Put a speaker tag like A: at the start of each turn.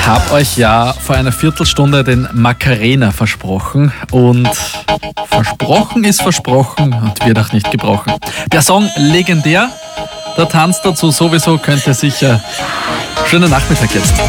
A: habe euch ja vor einer Viertelstunde den Macarena versprochen und versprochen ist versprochen und wird auch nicht gebrochen. Der Song legendär, der Tanz dazu sowieso, könnte sicher. Schönen Nachmittag jetzt.